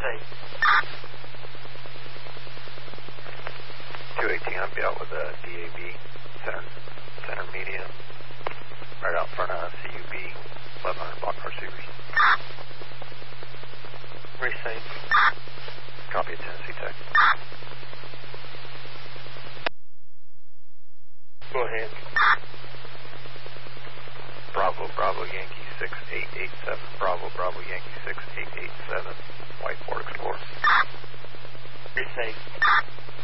Receive. 218, I'll be out with a DAB, center medium, right out front of CUB, 1100 block car series. Receive. Copy of Tennessee Tech. Go ahead. Bravo, Bravo, Yankee 6887, Bravo, Bravo, Yankee 6887, White Ford Explorer. Receive.